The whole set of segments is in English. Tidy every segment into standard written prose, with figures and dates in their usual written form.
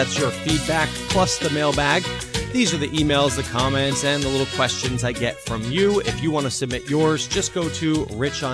That's your feedback plus the mailbag. These are the emails, the comments, and the little questions I get from you. If you want to submit yours, just go to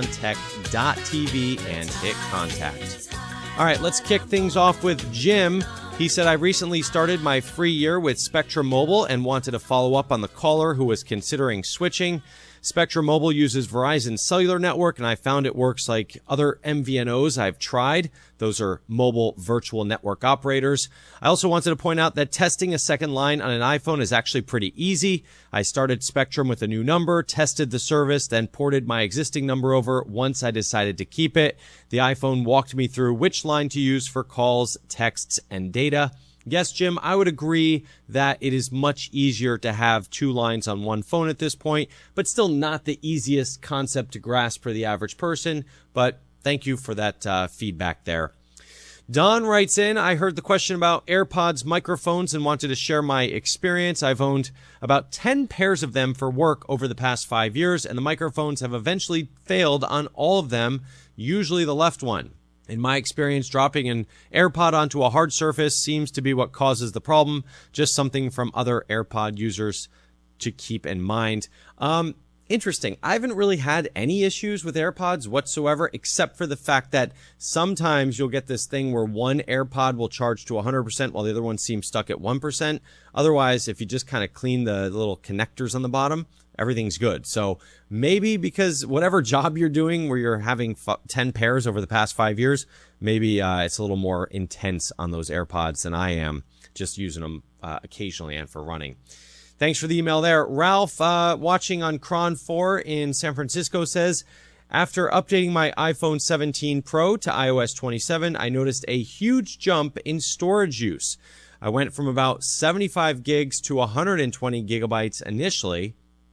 richontech.tv and hit contact. All right, let's kick things off with Jim. He said, I recently started my free year with Spectrum Mobile and wanted to follow up on the caller who was considering switching. Spectrum Mobile uses Verizon Cellular Network, and I found it works like other MVNOs I've tried. Those are mobile virtual network operators. I also wanted to point out that testing a second line on an iPhone is actually pretty easy. I started Spectrum with a new number, tested the service, then ported my existing number over once I decided to keep it. The iPhone walked me through which line to use for calls, texts, and data. Yes, Jim, I would agree that it is much easier to have two lines on one phone at this point, but still not the easiest concept to grasp for the average person. But thank you for that feedback there. Don writes in, I heard the question about AirPods microphones and wanted to share my experience. I've owned about 10 pairs of them for work over the past 5 years, and the microphones have eventually failed on all of them, usually the left one. In my experience, dropping an AirPod onto a hard surface seems to be what causes the problem. Just something from other AirPod users to keep in mind. Interesting. I haven't really had any issues with AirPods whatsoever, except for the fact that sometimes you'll get this thing where one AirPod will charge to 100% while the other one seems stuck at 1%. Otherwise, if you just kind of clean the little connectors on the bottom, everything's good. So maybe because whatever job you're doing where you're having 10 pairs over the past 5 years, maybe it's a little more intense on those AirPods than I am, just using them occasionally and for running. Thanks for the email there. Ralph, watching on Cron 4 in San Francisco, says, after updating my iPhone 17 Pro to iOS 27, I noticed a huge jump in storage use. I went from about 75 gigs to 120 gigabytes initially.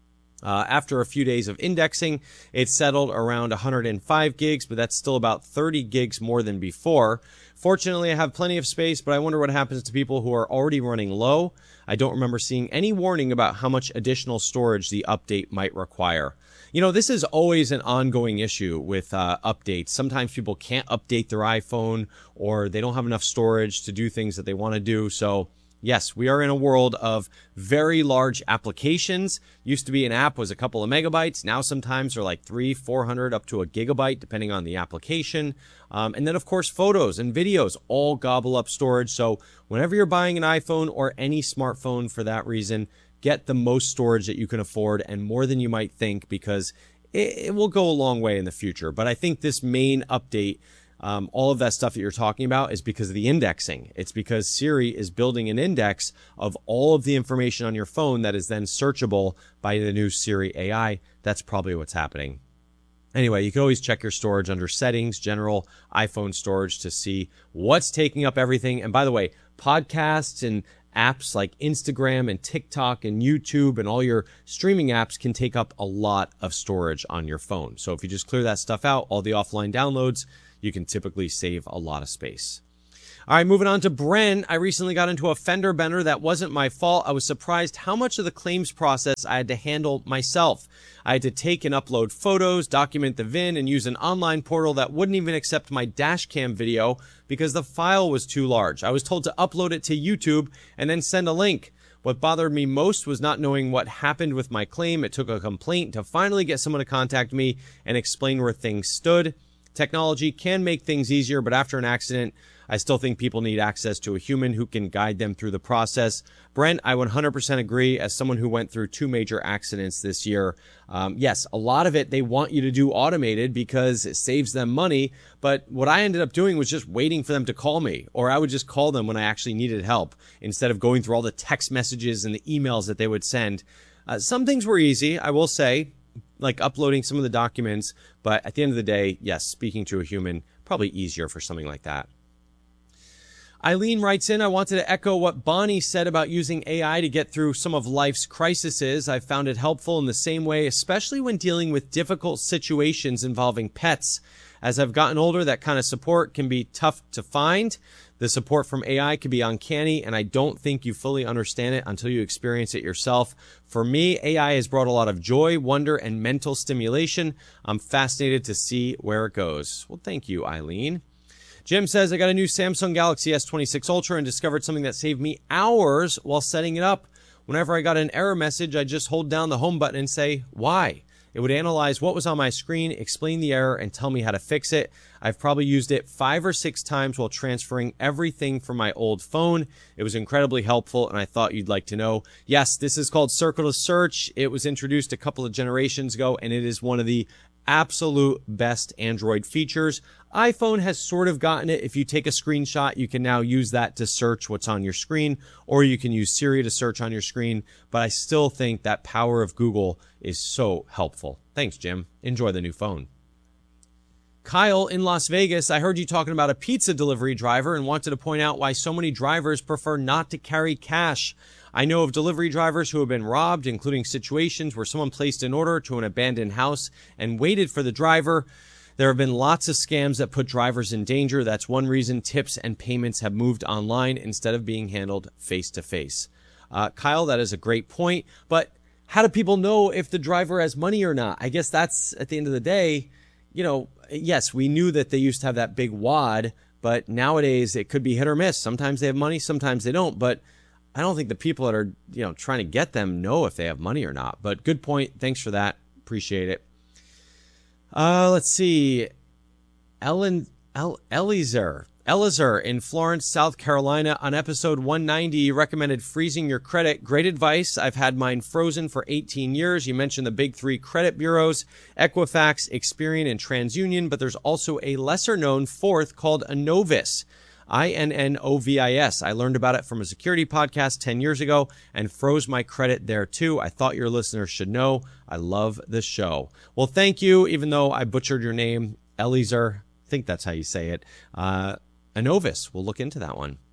After a few days of indexing, it settled around 105 gigs, but that's still about 30 gigs more than before. Fortunately, I have plenty of space, but I wonder what happens to people who are already running low. I don't remember seeing any warning about how much additional storage the update might require. You know, this is always an ongoing issue with updates. Sometimes people can't update their iPhone or they don't have enough storage to do things that they want to do. So yes, we are in a world of very large applications. Used to be an app was a couple of megabytes. Now sometimes they're like 300-400 up to a gigabyte, depending on the application. And then, of course, photos and videos all gobble up storage. So whenever you're buying an iPhone or any smartphone for that reason, get the most storage that you can afford and more than you might think, because it will go a long way in the future. But I think this main update, all of that stuff that you're talking about, is because of the indexing. It's because Siri is building an index of all of the information on your phone that is then searchable by the new Siri AI. That's probably what's happening. Anyway, you can always check your storage under settings, general iPhone storage, to see what's taking up everything. And by the way, podcasts and apps like Instagram and TikTok and YouTube and all your streaming apps can take up a lot of storage on your phone. So if you just clear that stuff out, all the offline downloads, you can typically save a lot of space. All right, moving on to Bren. I recently got into a fender bender that wasn't my fault. I was surprised how much of the claims process I had to handle myself. I had to take and upload photos, document the VIN, and use an online portal that wouldn't even accept my dash cam video because the file was too large. I was told to upload it to YouTube and then send a link. What bothered me most was not knowing what happened with my claim. It took a complaint to finally get someone to contact me and explain where things stood. Technology can make things easier, but after an accident, I still think people need access to a human who can guide them through the process. Brent, I 100% agree. As someone who went through 2 major accidents this year, yes, a lot of it they want you to do automated because it saves them money. But what I ended up doing was just waiting for them to call me, or I would just call them when I actually needed help instead of going through all the text messages and the emails that they would send. Some things were easy, I will say, like uploading some of the documents. But at the end of the day, yes, speaking to a human, probably easier for something like that. Eileen writes in, I wanted to echo what Bonnie said about using AI to get through some of life's crises. I've found it helpful in the same way, especially when dealing with difficult situations involving pets. As I've gotten older, that kind of support can be tough to find. The support from AI can be uncanny, and I don't think you fully understand it until you experience it yourself. For me, AI has brought a lot of joy, wonder, and mental stimulation. I'm fascinated to see where it goes. Well, thank you, Eileen. Jim says, I got a new Samsung Galaxy S26 Ultra and discovered something that saved me hours while setting it up. Whenever I got an error message, I just hold down the home button and say, why? It would analyze what was on my screen, explain the error, and tell me how to fix it. I've probably used it 5 or 6 times while transferring everything from my old phone. It was incredibly helpful, and I thought you'd like to know. Yes, this is called Circle to Search. It was introduced a couple of generations ago, and it is one of the absolute best Android features. iPhone has sort of gotten it. If you take a screenshot, you can now use that to search what's on your screen, or you can use Siri to search on your screen. But I still think that power of Google is so helpful. Thanks, Jim. Enjoy the new phone. Kyle in Las Vegas, I heard you talking about a pizza delivery driver and wanted to point out why so many drivers prefer not to carry cash. I know of delivery drivers who have been robbed, including situations where someone placed an order to an abandoned house and waited for the driver. There have been lots of scams that put drivers in danger. That's one reason tips and payments have moved online instead of being handled face-to-face. Kyle, that is a great point. But how do people know if the driver has money or not? I guess that's, at the end of the day, yes, we knew that they used to have that big wad, but nowadays it could be hit or miss. Sometimes they have money, sometimes they don't. But I don't think the people that are, trying to get them know if they have money or not. But good point. Thanks for that. Appreciate it. Let's see. Eliezer in Florence, South Carolina, on episode 190, recommended freezing your credit. Great advice. I've had mine frozen for 18 years. You mentioned the big 3 credit bureaus, Equifax, Experian, and TransUnion, but there's also a lesser-known fourth called Innovis. Innovis. I learned about it from a security podcast 10 years ago and froze my credit there too. I thought your listeners should know. I love the show. Well, thank you, even though I butchered your name, Eliezer. I think that's how you say it. Innovis. We'll look into that one.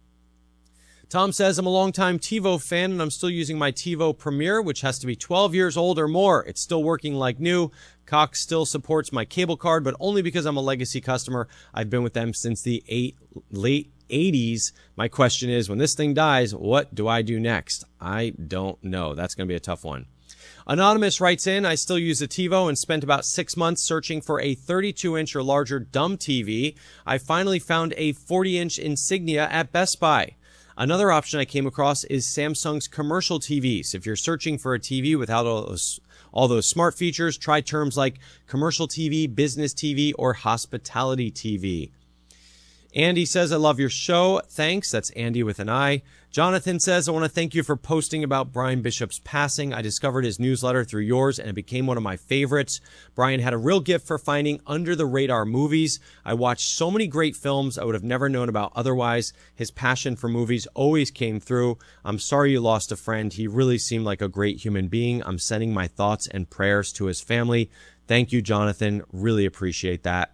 Tom says, I'm a longtime TiVo fan and I'm still using my TiVo Premier, which has to be 12 years old or more. It's still working like new. Cox still supports my cable card, but only because I'm a legacy customer. I've been with them since the late 80s. My question is, when this thing dies, what do I do next? I don't know. That's going to be a tough one. Anonymous writes in, I still use a TiVo and spent about 6 months searching for a 32-inch or larger dumb TV. I finally found a 40-inch Insignia at Best Buy. Another option I came across is Samsung's commercial TVs. If you're searching for a TV without all those smart features, try terms like commercial TV, business TV, or hospitality TV. Andy says, I love your show. Thanks. That's Andy with an I. Jonathan says, I want to thank you for posting about Brian Bishop's passing. I discovered his newsletter through yours and it became one of my favorites. Brian had a real gift for finding under-the-radar movies. I watched so many great films I would have never known about otherwise. His passion for movies always came through. I'm sorry you lost a friend. He really seemed like a great human being. I'm sending my thoughts and prayers to his family. Thank you, Jonathan. Really appreciate that.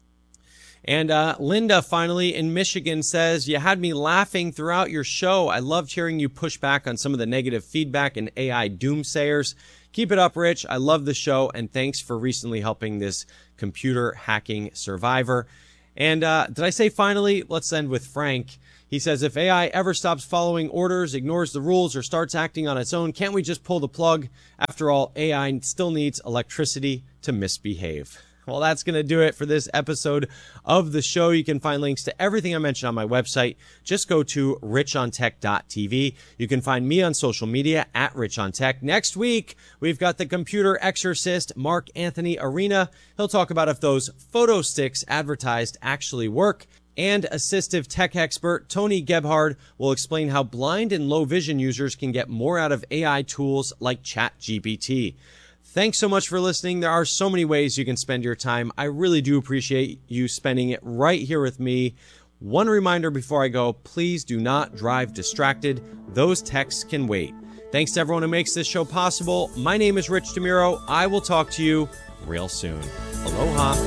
And Linda, finally, in Michigan says, you had me laughing throughout your show. I loved hearing you push back on some of the negative feedback and AI doomsayers. Keep it up, Rich. I love the show, and thanks for recently helping this computer hacking survivor. And did I say finally? Let's end with Frank. He says, if AI ever stops following orders, ignores the rules, or starts acting on its own, can't we just pull the plug? After all, AI still needs electricity to misbehave. Well, that's going to do it for this episode of the show. You can find links to everything I mentioned on my website. Just go to richontech.tv. You can find me on social media at richontech. Next week, we've got the computer exorcist, Mark Anthony Arena. He'll talk about if those photo sticks advertised actually work. And assistive tech expert Tony Gebhard will explain how blind and low vision users can get more out of AI tools like ChatGPT. Thanks so much for listening. There are so many ways you can spend your time. I really do appreciate you spending it right here with me. One reminder before I go, please do not drive distracted. Those texts can wait. Thanks to everyone who makes this show possible. My name is Rich DeMuro. I will talk to you real soon. Aloha.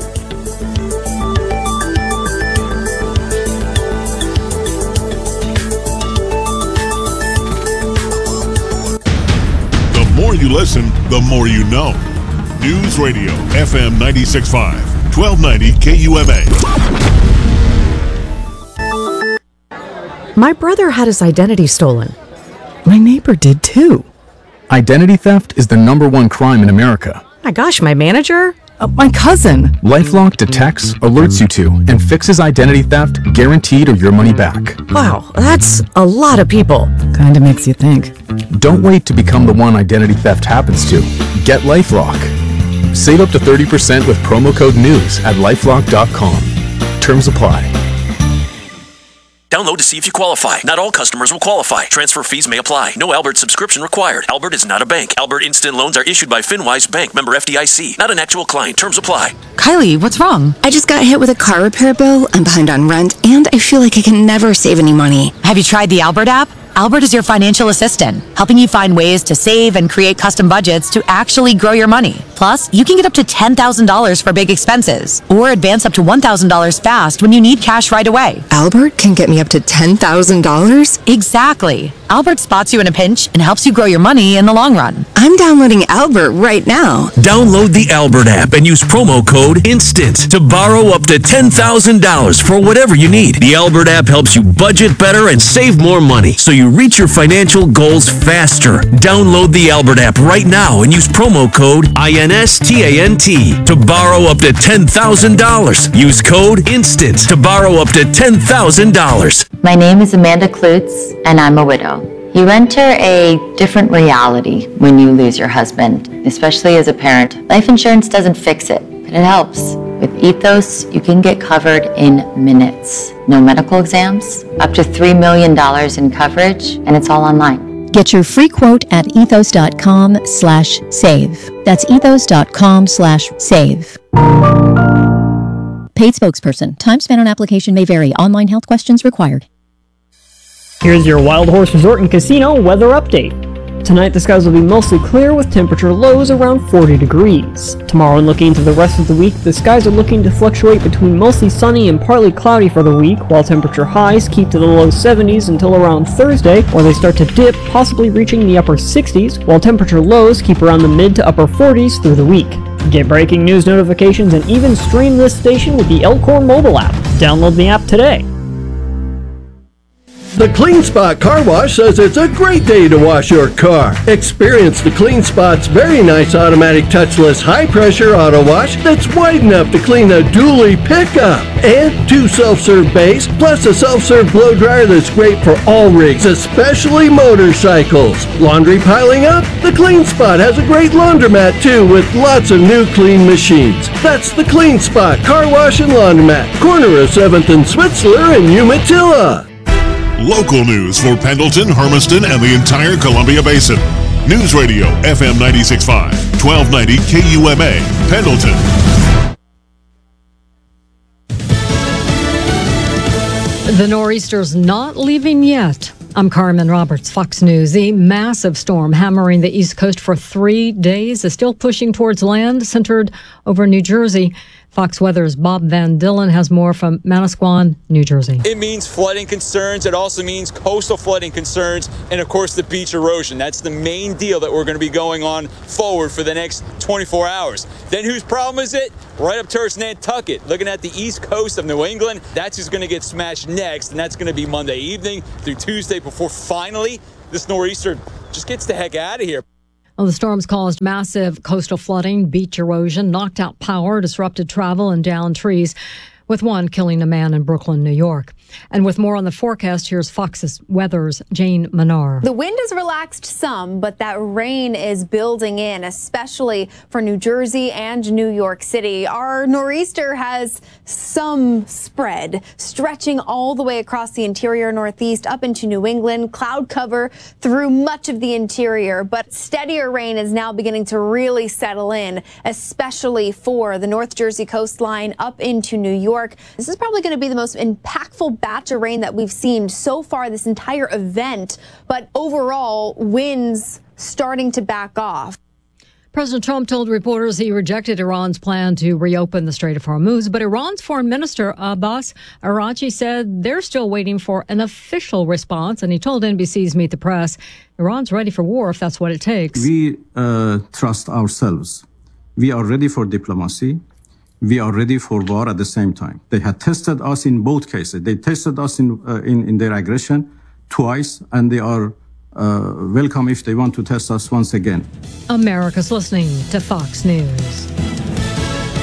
The more you listen, the more you know. News Radio, FM 96.5, 1290 KUMA. My brother had his identity stolen. My neighbor did too. Identity theft is the #1 crime in America. My gosh, my manager? My cousin. LifeLock detects, alerts you to, and fixes identity theft, guaranteed or your money back. Wow, that's a lot of people. Kinda makes you think. Don't wait to become the one identity theft happens to. Get LifeLock. Save up to 30% with promo code NEWS at lifelock.com. Terms apply. Download to see if you qualify. Not all customers will qualify. Transfer fees may apply. No Albert subscription required. Albert is not a bank. Albert Instant Loans are issued by FinWise Bank, member FDIC. Not an actual client. Terms apply. Kylie, what's wrong? I just got hit with a car repair bill. I'm behind on rent, and I feel like I can never save any money. Have you tried the Albert app? Albert is your financial assistant, helping you find ways to save and create custom budgets to actually grow your money. Plus, you can get up to $10,000 for big expenses, or advance up to $1,000 fast when you need cash right away. Albert can get me up to $10,000? Exactly. Albert spots you in a pinch and helps you grow your money in the long run. I'm downloading Albert right now. Download the Albert app and use promo code INSTANT to borrow up to $10,000 for whatever you need. The Albert app helps you budget better and save more money, so you reach your financial goals faster. Download the Albert app right now and use promo code INSTANT to borrow up to $10,000. Use code INSTANT to borrow up to $10,000. My name is Amanda Klutz, and I'm a widow. You enter a different reality when you lose your husband, especially as a parent. Life insurance doesn't fix it, but it helps. With Ethos, you can get covered in minutes. No medical exams, up to $3 million in coverage, and it's all online. Get your free quote at ethos.com/save. That's ethos.com/save. Paid spokesperson. Time spent on application may vary. Online health questions required. Here's your Wild Horse Resort and Casino weather update. Tonight the skies will be mostly clear with temperature lows around 40 degrees. Tomorrow and looking into the rest of the week, the skies are looking to fluctuate between mostly sunny and partly cloudy for the week, while temperature highs keep to the low 70s until around Thursday, where they start to dip, possibly reaching the upper 60s, while temperature lows keep around the mid to upper 40s through the week. Get breaking news notifications and even stream this station with the Elcor mobile app. Download the app today. The Clean Spot Car Wash says it's a great day to wash your car. Experience the Clean Spot's very nice automatic touchless high-pressure auto wash that's wide enough to clean a dually pickup. And 2 self-serve bays, plus a self-serve blow dryer that's great for all rigs, especially motorcycles. Laundry piling up? The Clean Spot has a great laundromat too, with lots of new clean machines. That's the Clean Spot Car Wash and Laundromat, corner of 7th and Switzler in Umatilla. Local news for Pendleton, Hermiston, and the entire Columbia Basin. News Radio, FM 96.5, 1290 KUMA, Pendleton. The nor'easter's not leaving yet. I'm Carmen Roberts, Fox News. The massive storm hammering the East Coast for 3 days is still pushing towards land, centered over New Jersey. Fox Weather's Bob Van Dillen has more from Manasquan, New Jersey. It means flooding concerns. It also means coastal flooding concerns. And, of course, the beach erosion. That's the main deal that we're going to be going on forward for the next 24 hours. Then whose problem is it? Right up towards Nantucket, looking at the east coast of New England. That's who's going to get smashed next, and that's going to be Monday evening through Tuesday before finally this nor'easter just gets the heck out of here. Well, the storms caused massive coastal flooding, beach erosion, knocked out power, disrupted travel, and downed trees, with one killing a man in Brooklyn, New York. And with more on the forecast, here's Fox's Weather's Jane Menard. The wind has relaxed some, but that rain is building in, especially for New Jersey and New York City. Our nor'easter has some spread, stretching all the way across the interior Northeast up into New England, cloud cover through much of the interior. But steadier rain is now beginning to really settle in, especially for the North Jersey coastline up into New York. This is probably going to be the most impactful batch of rain that we've seen so far this entire event, but overall winds starting to back off. President Trump told reporters he rejected Iran's plan to reopen the Strait of Hormuz, but Iran's Foreign Minister Abbas Araghchi said they're still waiting for an official response, and he told NBC's Meet the Press Iran's ready for war if that's what it takes. We trust ourselves. We are ready for diplomacy. We are ready for war at the same time. They had tested us in both cases. They tested us in their aggression twice, and they are welcome if they want to test us once again. America's listening to Fox News.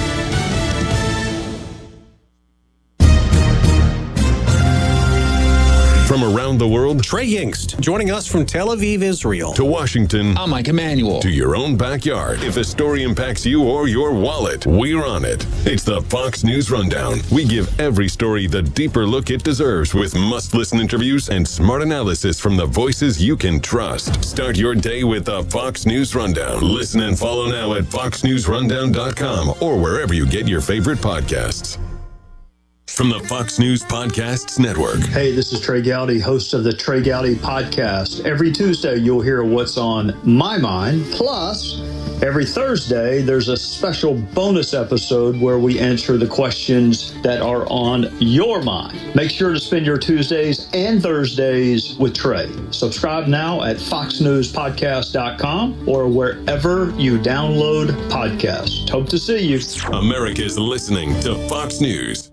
the world. Trey Yingst, joining us from Tel Aviv, Israel. To Washington. I'm Mike Emanuel. To your own backyard. If a story impacts you or your wallet, we're on it. It's the Fox News Rundown. We give every story the deeper look it deserves with must-listen interviews and smart analysis from the voices you can trust. Start your day with the Fox News Rundown. Listen and follow now at foxnewsrundown.com or wherever you get your favorite podcasts. From the Fox News Podcasts Network. Hey, this is Trey Gowdy, host of the Trey Gowdy Podcast. Every Tuesday, you'll hear what's on my mind. Plus, every Thursday, there's a special bonus episode where we answer the questions that are on your mind. Make sure to spend your Tuesdays and Thursdays with Trey. Subscribe now at foxnewspodcast.com or wherever you download podcasts. Hope to see you. America's listening to Fox News.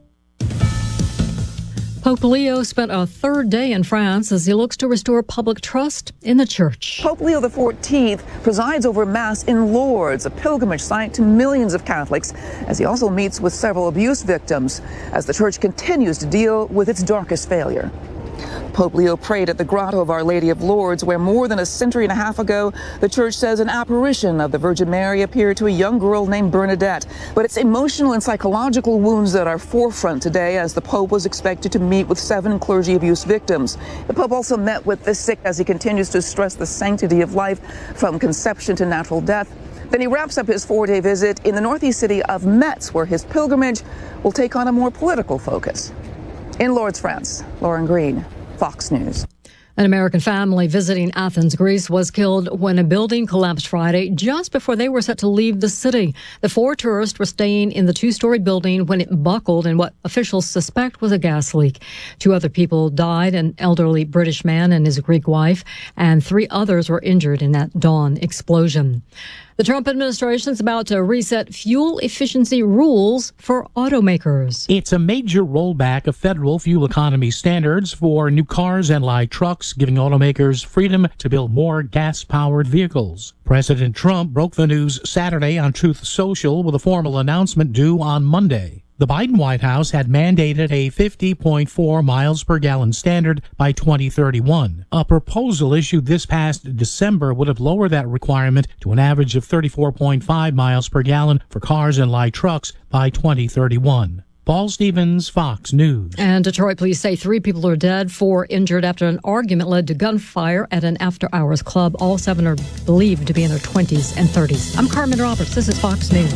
Pope Leo spent a third day in France as he looks to restore public trust in the church. Pope Leo XIV presides over Mass in Lourdes, a pilgrimage site to millions of Catholics, as he also meets with several abuse victims as the church continues to deal with its darkest failure. Pope Leo prayed at the Grotto of Our Lady of Lourdes, where more than a century and a half ago, the church says an apparition of the Virgin Mary appeared to a young girl named Bernadette. But it's emotional and psychological wounds that are forefront today, as the Pope was expected to meet with 7 clergy abuse victims. The Pope also met with the sick as he continues to stress the sanctity of life from conception to natural death. Then he wraps up his 4-day visit in the northeast city of Metz, where his pilgrimage will take on a more political focus. In Lourdes, France, Lauren Green, Fox News. An American family visiting Athens, Greece, was killed when a building collapsed Friday just before they were set to leave the city. The 4 tourists were staying in the 2-story building when it buckled in what officials suspect was a gas leak. 2 other people died, an elderly British man and his Greek wife, and 3 others were injured in that dawn explosion. The Trump administration is about to reset fuel efficiency rules for automakers. It's a major rollback of federal fuel economy standards for new cars and light trucks, giving automakers freedom to build more gas-powered vehicles. President Trump broke the news Saturday on Truth Social with a formal announcement due on Monday. The Biden White House had mandated a 50.4 miles per gallon standard by 2031. A proposal issued this past December would have lowered that requirement to an average of 34.5 miles per gallon for cars and light trucks by 2031. Paul Stevens, Fox News. And Detroit police say 3 people are dead, 4 injured after an argument led to gunfire at an after-hours club. All 7 are believed to be in their 20s and 30s. I'm Carmen Roberts. This is Fox News.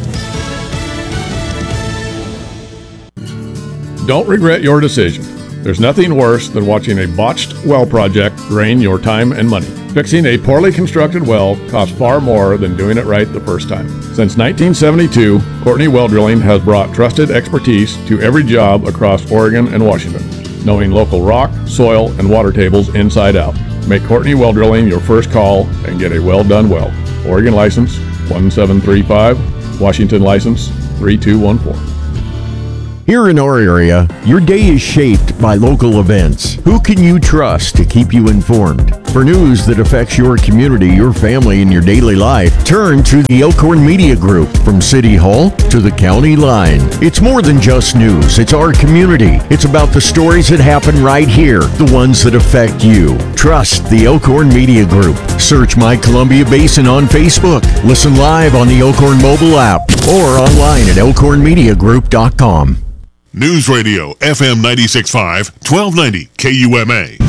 Don't regret your decision. There's nothing worse than watching a botched well project drain your time and money. Fixing a poorly constructed well costs far more than doing it right the first time. Since 1972, Courtney Well Drilling has brought trusted expertise to every job across Oregon and Washington, knowing local rock, soil, and water tables inside out. Make Courtney Well Drilling your first call and get a well done well. Oregon license 1735, Washington license 3214. Here in our area, your day is shaped by local events. Who can you trust to keep you informed? For news that affects your community, your family, and your daily life, turn to the Elkhorn Media Group. From City Hall to the county line. It's more than just news. It's our community. It's about the stories that happen right here, the ones that affect you. Trust the Elkhorn Media Group. Search My Columbia Basin on Facebook. Listen live on the Elkhorn mobile app or online at elkhornmediagroup.com. News Radio, FM 96.5, 1290 KUMA.